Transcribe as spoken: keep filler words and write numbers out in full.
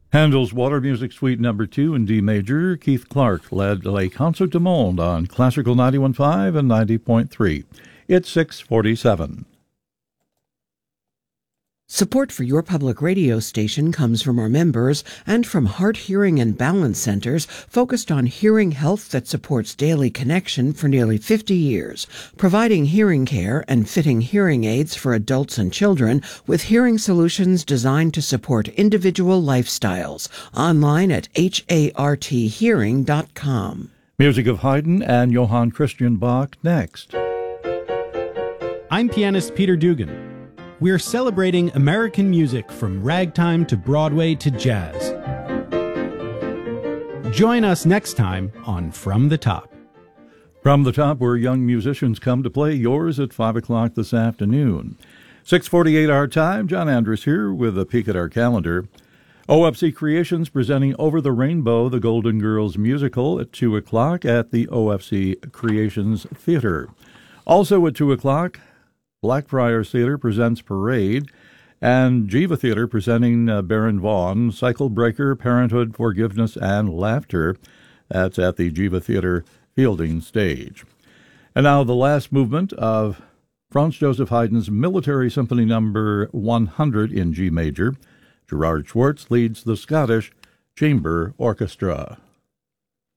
Handel's Water Music Suite Number two in D major. Keith Clark led Les Concerts du Monde on Classical ninety-one point five and ninety point three. It's six forty-seven. Support for your public radio station comes from our members and from Heart, Hearing, and Balance Centers focused on hearing health that supports daily connection for nearly fifty years, providing hearing care and fitting hearing aids for adults and children with hearing solutions designed to support individual lifestyles. Online at hart hearing dot com. Music of Haydn and Johann Christian Bach next. I'm pianist Peter Dugan. We're celebrating American music from ragtime to Broadway to jazz. Join us next time on From the Top. From the Top, where young musicians come to play yours at five o'clock this afternoon. six forty-eight our time. John Andrus here with a peek at our calendar. O F C Creations presenting Over the Rainbow, the Golden Girls musical at two o'clock at the O F C Creations Theater. Also at two o'clock, Blackfriars Theater presents Parade, and Jiva Theater presenting uh, Baron Vaughn, Cycle Breaker, Parenthood, Forgiveness, and Laughter. That's at the Jiva Theater Fielding Stage. And now the last movement of Franz Joseph Haydn's Military Symphony Number one hundred in G major. Gerard Schwartz leads the Scottish Chamber Orchestra.